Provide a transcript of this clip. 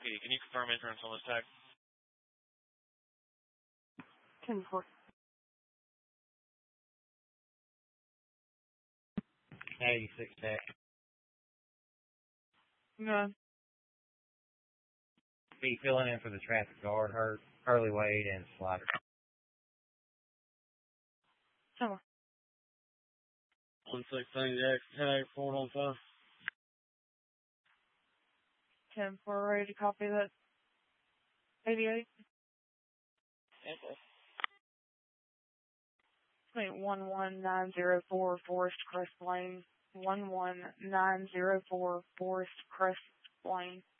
Can you confirm insurance on this tag? 10-4. 86 tag. No. Be filling in for the traffic guard, Hurley Wade, and Slider. Summer. 116 Jack, 10-8-4-1-5. 10-4, ready to copy that. 88. Okay. 11904 Forest Crest Lane. 11904 Forest Crest Lane.